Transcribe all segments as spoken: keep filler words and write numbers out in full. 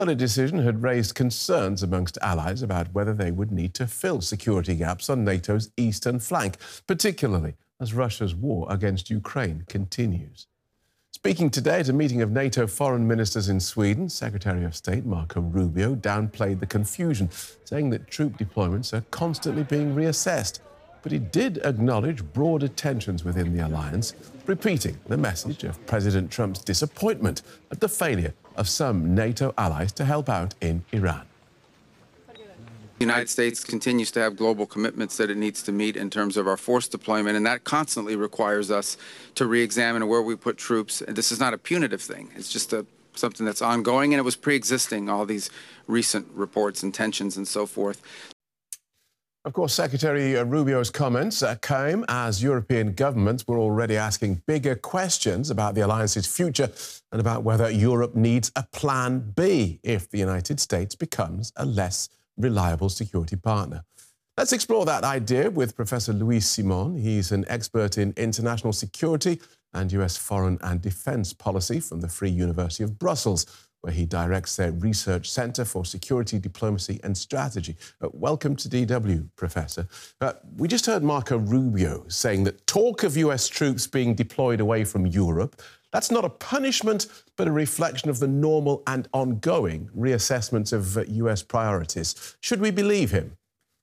The decision had raised concerns amongst allies about whether they would need to fill security gaps on NATO's eastern flank, particularly as Russia's war against Ukraine continues. Speaking today at a meeting of NATO foreign ministers in Sweden, Secretary of State Marco Rubio downplayed the confusion, saying that troop deployments are constantly being reassessed. But he did acknowledge broader tensions within the alliance, repeating the message of President Trump's disappointment at the failure of some NATO allies to help out in Iran. The United States continues to have global commitments that it needs to meet in terms of our force deployment, and that constantly requires us to re-examine where we put troops. And this is not a punitive thing. It's just a, something that's ongoing, and it was pre-existing, all these recent reports and tensions and so forth. Of course, Secretary Rubio's comments came as European governments were already asking bigger questions about the alliance's future and about whether Europe needs a plan B if the United States becomes a less reliable security partner. Let's explore that idea with Professor Luis Simon. He's an expert in international security and U S foreign and defence policy from the Free University of Brussels, where he directs their Research Centre for Security, Diplomacy and Strategy. Uh, welcome to D W, Professor. Uh, we just heard Marco Rubio saying that talk of U S troops being deployed away from Europe, that's not a punishment, but a reflection of the normal and ongoing reassessment of uh, U S priorities. Should we believe him?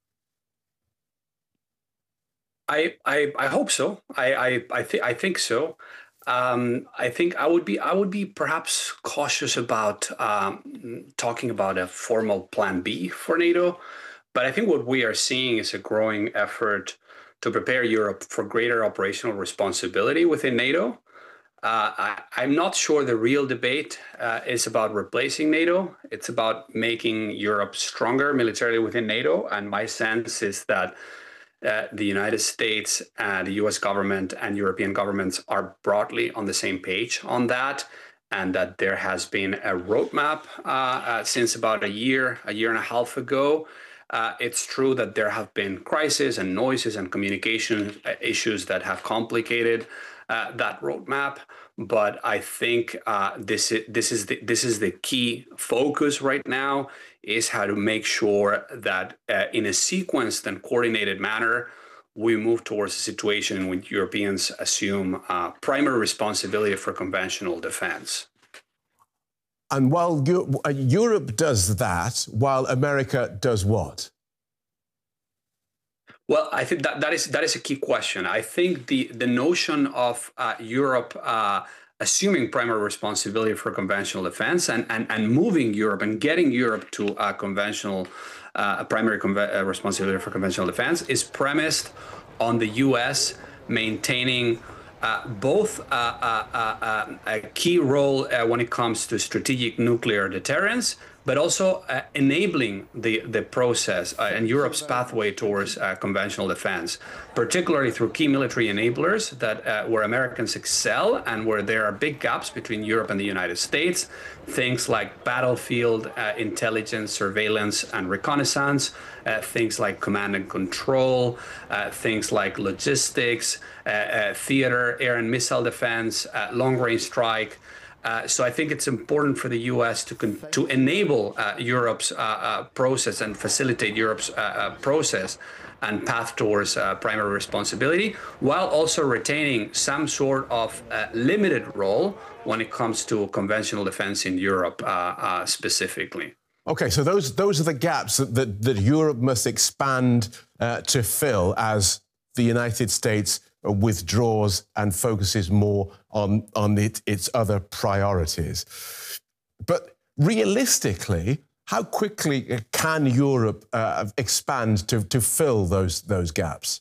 I, I, I hope so. I, I, I, th I think so. Um, I think I would be I would be perhaps cautious about um, talking about a formal plan B for NATO, but I think what we are seeing is a growing effort to prepare Europe for greater operational responsibility within NATO. Uh, I, I'm not sure the real debate uh, is about replacing NATO. It's about making Europe stronger militarily within NATO, and my sense is that Uh, the United States, uh, the U S government and European governments are broadly on the same page on that, and that there has been a roadmap uh, uh, since about a year, a year and a half ago. Uh, it's true that there have been crises and noises and communication issues that have complicated uh, that roadmap. But I think uh, this is this is the this is the key focus right now, is how to make sure that uh, in a sequenced and coordinated manner, we move towards a situation in which Europeans assume uh, primary responsibility for conventional defense. And while Europe does that, while America does what? Well, I think that, that is that is a key question. I think the, the notion of uh, Europe uh, assuming primary responsibility for conventional defense and, and, and moving Europe and getting Europe to a conventional, uh, a primary uh, responsibility for conventional defense is premised on the U S maintaining uh, both uh, uh, uh, a key role uh, when it comes to strategic nuclear deterrence, but also uh, enabling the, the process uh, and Europe's pathway towards uh, conventional defense, particularly through key military enablers that uh, where Americans excel and where there are big gaps between Europe and the United States. Things like battlefield uh, intelligence, surveillance and reconnaissance, uh, things like command and control, uh, things like logistics, uh, uh, theater, air and missile defense, uh, long-range strike. Uh, so I think it's important for the U S to to enable uh, Europe's uh, uh, process and facilitate Europe's uh, uh, process and path towards uh, primary responsibility, while also retaining some sort of uh, limited role when it comes to conventional defense in Europe uh, uh, specifically. Okay, so those those are the gaps that that, that Europe must expand uh, to fill as the United States withdraws and focuses more on, on it, its other priorities. But realistically, how quickly can Europe uh, expand to, to fill those, those gaps?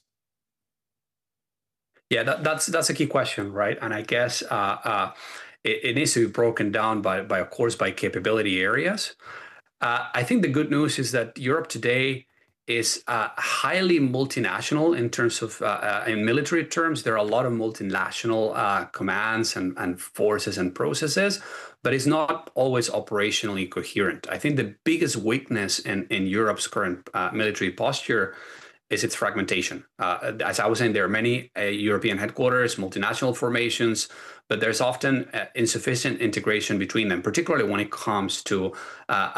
Yeah, that, that's, that's a key question, right? And I guess uh, uh, it, it needs to be broken down by, by, of course, by capability areas. Uh, I think the good news is that Europe today is uh, highly multinational in terms of, uh, uh, in military terms. There are a lot of multinational uh, commands and, and forces and processes, but it's not always operationally coherent. I think the biggest weakness in, in Europe's current uh, military posture is its fragmentation. Uh, as I was saying, there are many uh, European headquarters, multinational formations, but there's often uh, insufficient integration between them, particularly when it comes to uh,